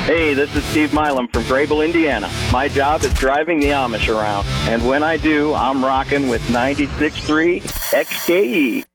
Hey, this is Steve Milam from Grable, Indiana. My job is driving the Amish around, and when I do, I'm rocking with 96.3 XKE.